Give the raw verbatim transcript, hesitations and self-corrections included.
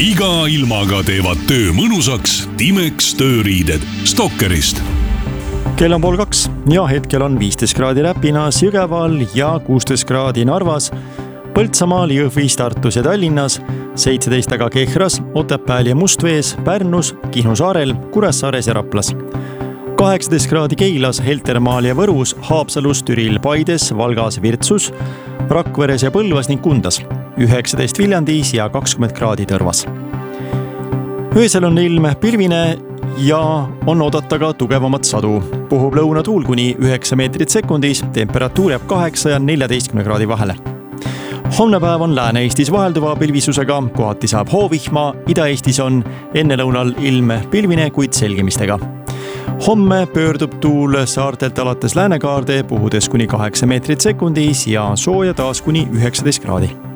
iga ilmaga teevad töö mõnusaks Timex tööriided Stalkerist. Kell on pool kaks ja hetkel on viisteist kraadi Räpinas, Jõgeval ja kuusteist kraadi Narvas, Põltsamaal, Jõhvis, Tartus ja Tallinnas, seitseteist aga Kehras, Otepääl ja Mustvees, Pärnus, Kihnu saarel, Kuressaares ja Raplas. kaheksateist kraadi Keilas, Heltermaal ja Võrus, Haapsalus, Türil, Paides, Valgas, Virtsus, Rakveres ja Põlvas ning Kundas, üheksateist Viljandis ja kakskümmend kraadi Tõrvas. Öösel on ilm pilvine ja on oodata ka tugevamat sadu. Puhub lõunatuul kuni üheksa meetrit sekundis, temperatuur jääb kaheksa ja neljateistkümne kraadi vahele. Homne päev on Lääne-Eestis vahelduva pilvisusega, kohati saab hoovihma, Ida-Eestis on ennelõunal ilm pilvine, kuid selgimistega. Homme pöördub tuul saartelt alates läänekaarde, puhudes kuni kaheksa meetrit sekundis ja sooja taas kuni üheksateist kraadi.